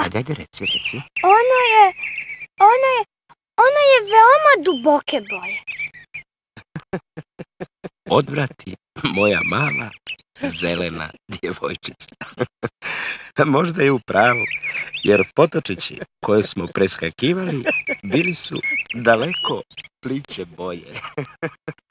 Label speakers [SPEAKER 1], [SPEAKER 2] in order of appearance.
[SPEAKER 1] Ajde, reci.
[SPEAKER 2] Ono je veoma duboke boje.
[SPEAKER 1] Odvrati, moja mala zelena djevojčica. Možda je u pravu, jer potočići koje smo preskakivali bili su daleko pliće boje.